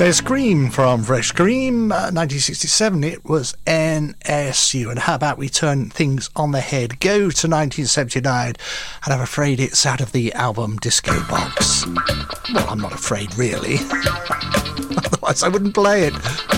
There's Scream from Fresh Scream, 1967. It was NSU. And how about we turn things on the head? Go to 1979, and I'm afraid it's out of the album Disco Box. Well, I'm not afraid, really. Otherwise, I wouldn't play it.